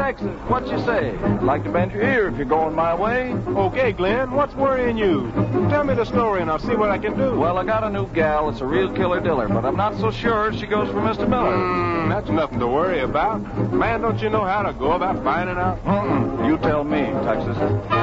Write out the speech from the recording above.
Texas. What you say? I'd like to bend your ear if you're going my way. Okay, Glenn, what's worrying you? Tell me the story and I'll see what I can do. Well, I got a new gal. It's a real killer diller, but I'm not so sure she goes for Mr. Miller. That's nothing to worry about. Man, don't you know how to go about finding out? You tell me, Texas.